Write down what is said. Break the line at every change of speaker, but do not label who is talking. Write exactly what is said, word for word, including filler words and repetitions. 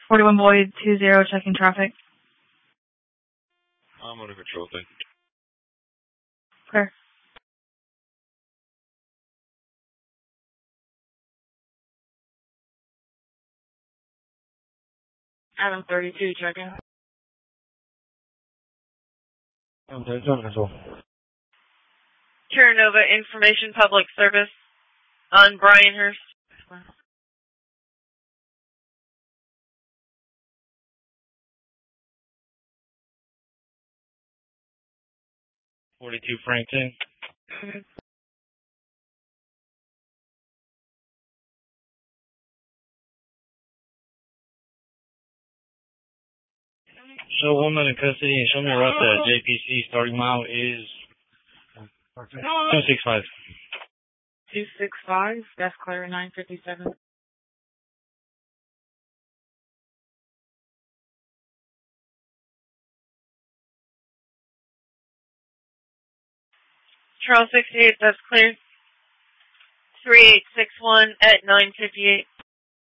forty-one Boyd, two zero, checking traffic.
I'm under control, thank you.
Clear.
Adam thirty-two, checking.
I'm under control.
Terra Nova Information Public Service on Bryanhurst.
forty-two Frankton. Show woman in custody and show me what the J P C starting mile is. two six five.
two six five, that's clear, nine fifty-seven. Charles sixty-eight, that's clear. three eight six one at nine fifty-eight.